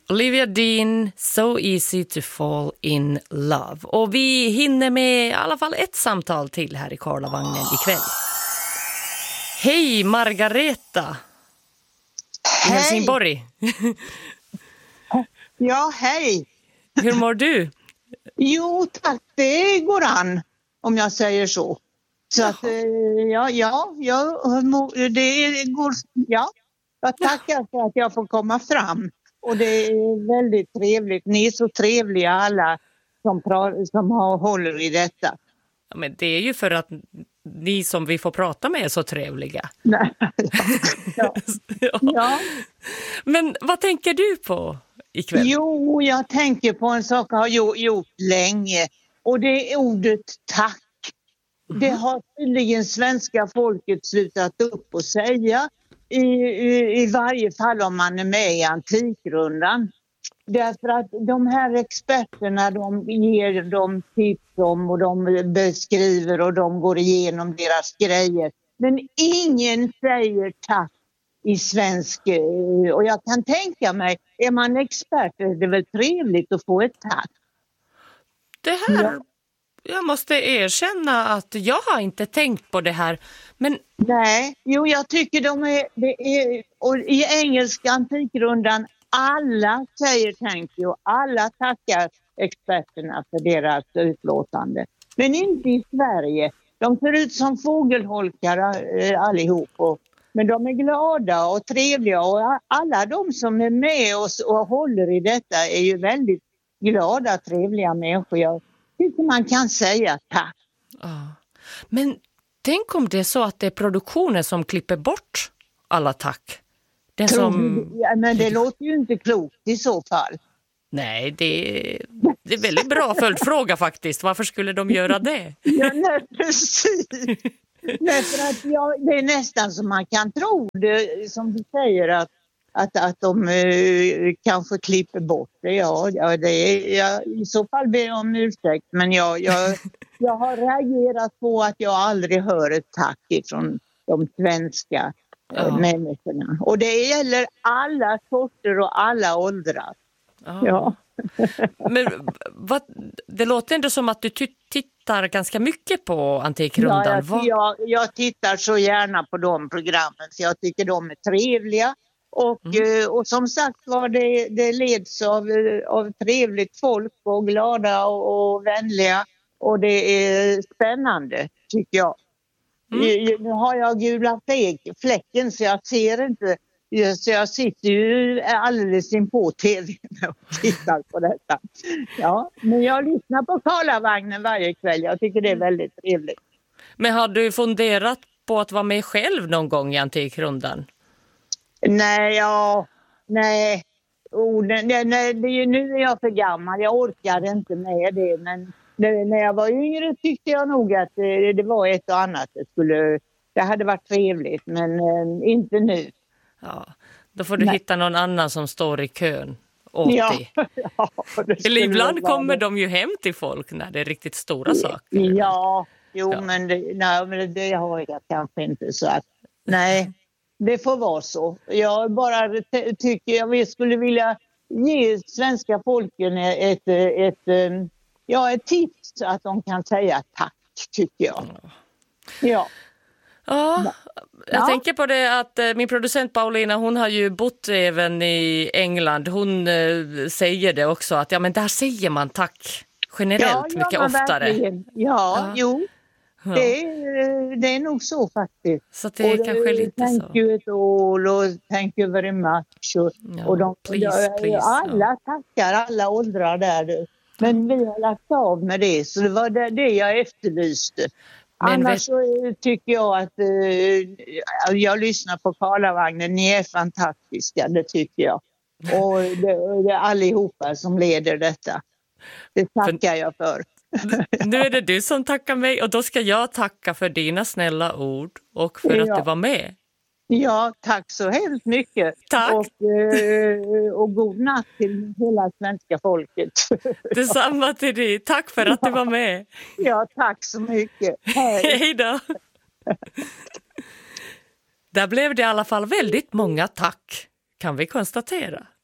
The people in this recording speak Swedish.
Olivia Dean, So Easy to Fall in Love. Och vi hinner med i alla fall ett samtal till här i Karlavagnen ikväll. Hej Margareta i Helsingborg. Ja, hej. Hur mår du? Jo, tack. Det går an, om jag säger så. Så att, det går, ja. Jag tackar för att jag får komma fram. Och det är väldigt trevligt. Ni är så trevliga alla som håller i detta. Ja, men det är ju för att ni som vi får prata med är så trevliga. Ja. Ja. Men vad tänker du på ikväll? Jo, jag tänker på en sak jag har gjort länge. Och det är ordet tack. Det har tydligen svenska folket slutat upp och säga. I varje fall om man är med i Antikrundan. Därför att de här experterna, de ger dem tips om och de beskriver och de går igenom deras grejer. Men ingen säger tack i svensk. Och jag kan tänka mig, är man expert är det väl trevligt att få ett tack. Det här... Ja. Jag måste erkänna att jag har inte tänkt på det här. Men... Nej, jag tycker och i engelska Antikrundan alla säger thank you, alla tackar experterna för deras utlåtande. Men inte i Sverige. De ser ut som fågelholkar allihop. Men de är glada och trevliga och alla de som är med oss och håller i detta är ju väldigt glada, trevliga människor. Jag tycker man kan säga tack. Ja. Men tänk om det är så att det är produktionen som klipper bort alla tack. Men det låter ju inte klokt i så fall. Nej, det är väldigt bra följdfråga faktiskt. Varför skulle de göra det? Ja, nej, precis. Nej, för att det är nästan som man kan tro det, som du säger att de kanske klipper bort det. I så fall ber jag om ursäkt. Men jag har reagerat på att jag aldrig hör ett tack från de svenska människorna. Och det gäller alla sorter och alla åldrar. Ja. Men det låter ändå som att du tittar ganska mycket på Antikrundan. Jag tittar så gärna på de programmen, så jag tycker de är trevliga. Och som sagt var det leds av trevligt folk och glada och vänliga. Och det är spännande, tycker jag. Nu har jag gula fläcken så jag ser inte. Så jag sitter ju alldeles in på tv och tittar på detta. Ja, men jag lyssnar på Karlavagnen varje kväll. Jag tycker det är väldigt trevligt. Men har du funderat på att vara med själv någon gång i Antikrundan? Nej. Nu är jag för gammal. Jag orkar inte med det. Men när jag var yngre tyckte jag nog att det var ett och annat. Det hade varit trevligt, men inte nu. Ja, då får du hitta någon annan som står i kön åt dig. Eller ibland kommer de ju hem till folk när det är riktigt stora saker. Men det har jag kanske inte så att... Nej, det får vara så. Jag bara tycker jag skulle vilja ge svenska folken ett tips att de kan säga tack, tycker jag. Ja. Ja, jag tänker på det att min producent Paulina, hon har ju bott även i England. Hon säger det också att men där säger man tack generellt mycket oftare. Jo. Det är nog så faktiskt. Så det är kanske lite thank så. Thank you at all och thank you very much. Please, alla tackar, alla åldrar där. Men vi har lagt av med det, så det var det jag efterlyste. Annars så tycker jag att jag lyssnar på Karlavagnen. Ni är fantastiska, det tycker jag. Och det är allihopa som leder detta. Det tackar jag för. Nu är det du som tackar mig och då ska jag tacka för dina snälla ord och för att du var med. Ja, tack så hemskt mycket. Tack. Och god natt till hela svenska folket. Detsamma till dig. Tack för att du var med. Ja, tack så mycket. Hej då. Där blev det i alla fall väldigt många tack, kan vi konstatera.